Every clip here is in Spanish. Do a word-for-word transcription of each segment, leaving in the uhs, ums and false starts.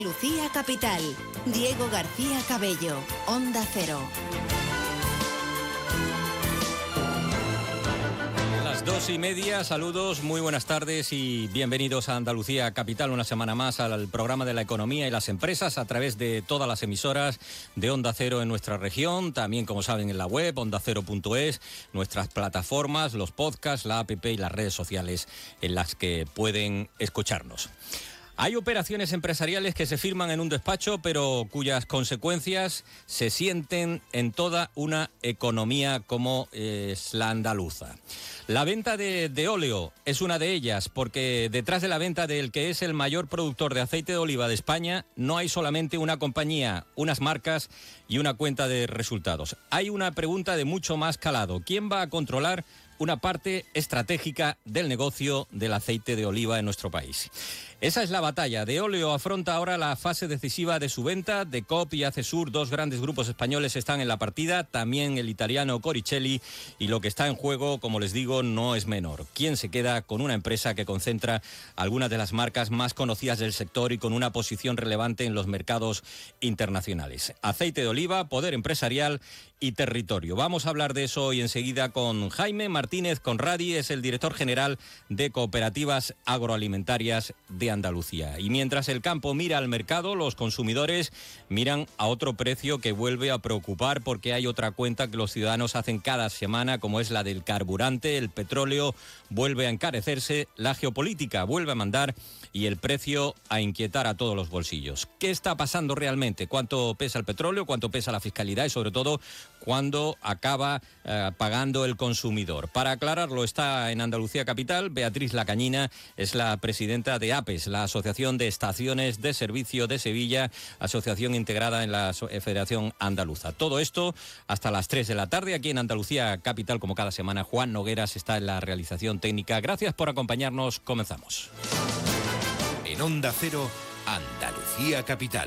Lucía Capital, Diego García Cabello, Onda Cero. Las dos y media, saludos, muy buenas tardes y bienvenidos a Andalucía Capital, una semana más al programa de la economía y las empresas a través de todas las emisoras de Onda Cero en nuestra región, también como saben en la web, onda cero punto es, nuestras plataformas, los podcasts, la app y las redes sociales en las que pueden escucharnos. Hay operaciones empresariales que se firman en un despacho, pero cuyas consecuencias se sienten en toda una economía como es la andaluza. La venta de, de óleo es una de ellas, porque detrás de la venta del que es el mayor productor de aceite de oliva de España, no hay solamente una compañía, unas marcas y una cuenta de resultados. Hay una pregunta de mucho más calado. ¿Quién va a controlar una parte estratégica del negocio del aceite de oliva en nuestro país? Esa es la batalla. De Óleo afronta ahora la fase decisiva de su venta. De C O P y Acesur, dos grandes grupos españoles, están en la partida, también el italiano Coricelli, y lo que está en juego, como les digo, no es menor. ¿Quién se queda con una empresa que concentra algunas de las marcas más conocidas del sector y con una posición relevante en los mercados internacionales? Aceite de oliva, poder empresarial y territorio. Vamos a hablar de eso hoy enseguida con Jaime Martínez Conradi, es el director general de Cooperativas Agroalimentarias de Andalucía. Y mientras el campo mira al mercado, los consumidores miran a otro precio que vuelve a preocupar, porque hay otra cuenta que los ciudadanos hacen cada semana, como es la del carburante. El petróleo vuelve a encarecerse, la geopolítica vuelve a mandar y el precio a inquietar a todos los bolsillos. ¿Qué está pasando realmente? ¿Cuánto pesa el petróleo? ¿Cuánto pesa la fiscalidad? Y sobre todo, ¿cuándo acaba eh, pagando el consumidor? Para aclararlo, está en Andalucía Capital Beatriz Lacañina, es la presidenta de APES, la Asociación de Estaciones de Servicio de Sevilla, asociación integrada en la Federación Andaluza. Todo esto hasta las tres de la tarde aquí en Andalucía Capital, como cada semana. Juan Nogueras está en la realización técnica. Gracias por acompañarnos. Comenzamos. En Onda Cero, Andalucía Capital.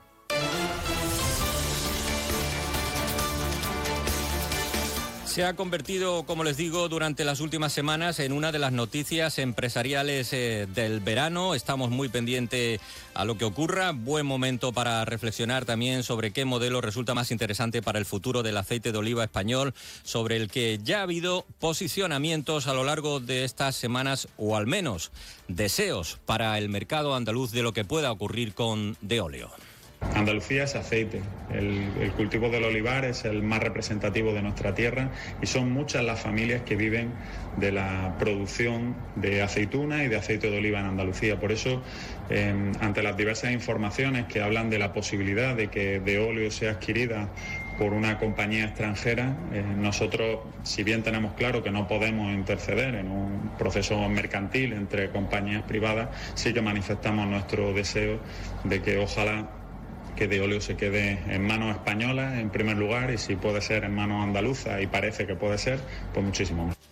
Se ha convertido, como les digo, durante las últimas semanas en una de las noticias empresariales eh, del verano. Estamos muy pendientes a lo que ocurra. Buen momento para reflexionar también sobre qué modelo resulta más interesante para el futuro del aceite de oliva español, sobre el que ya ha habido posicionamientos a lo largo de estas semanas, o al menos deseos para el mercado andaluz de lo que pueda ocurrir con De Óleo. Andalucía es aceite, el, el cultivo del olivar es el más representativo de nuestra tierra y son muchas las familias que viven de la producción de aceituna y de aceite de oliva en Andalucía. Por eso, eh, ante las diversas informaciones que hablan de la posibilidad de que De Óleo sea adquirida por una compañía extranjera, eh, nosotros, si bien tenemos claro que no podemos interceder en un proceso mercantil entre compañías privadas, sí que manifestamos nuestro deseo de que ojalá que De Óleo se quede en manos españolas en primer lugar, y si puede ser en manos andaluzas, y parece que puede ser, pues muchísimo más.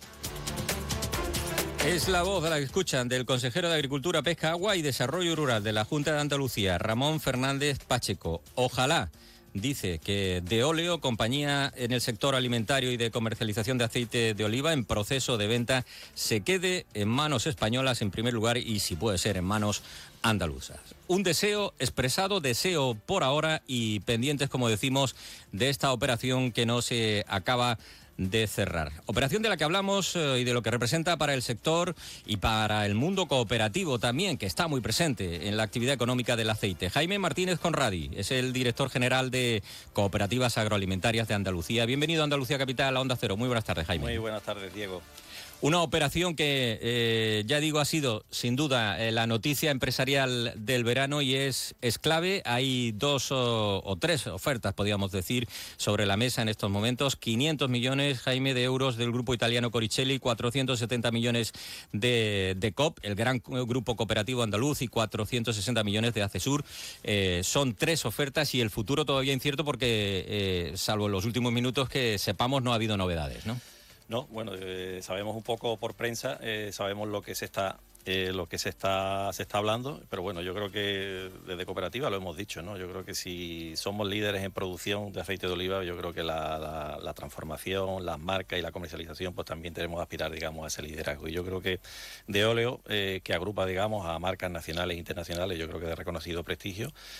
Es la voz de la que escuchan del consejero de Agricultura, Pesca, Agua y Desarrollo Rural de la Junta de Andalucía, Ramón Fernández Pacheco. Ojalá, dice, que De Óleo, compañía en el sector alimentario y de comercialización de aceite de oliva en proceso de venta, se quede en manos españolas en primer lugar y, si puede ser, en manos andaluzas. Un deseo expresado, deseo por ahora, y pendientes, como decimos, de esta operación que no se acaba de cerrar. Operación de la que hablamos eh, y de lo que representa para el sector y para el mundo cooperativo también, que está muy presente en la actividad económica del aceite. Jaime Martínez Conradi es el director general de Cooperativas Agroalimentarias de Andalucía. Bienvenido a Andalucía Capital, a Onda Cero. Muy buenas tardes, Jaime. Muy buenas tardes, Diego. Una operación que, eh, ya digo, ha sido sin duda eh, la noticia empresarial del verano y es, es clave. Hay dos o, o tres ofertas, podríamos decir, sobre la mesa en estos momentos. quinientos millones, Jaime, de euros del grupo italiano Coricelli, cuatrocientos setenta millones de, de C O P, el gran grupo cooperativo andaluz, y cuatrocientos sesenta millones de Acesur. Eh, son tres ofertas y el futuro todavía incierto porque, eh, salvo en los últimos minutos que sepamos, no ha habido novedades, ¿no? No, bueno, eh, sabemos un poco por prensa, eh, sabemos lo que se está eh, lo que se está se está hablando, pero bueno, yo creo que desde Cooperativa lo hemos dicho, ¿no? Yo creo que si somos líderes en producción de aceite de oliva, yo creo que la, la, la transformación, las marcas y la comercialización, pues también tenemos que aspirar, digamos, a ese liderazgo. Y yo creo que de óleo, eh, que agrupa, digamos, a marcas nacionales e internacionales, yo creo que de reconocido prestigio,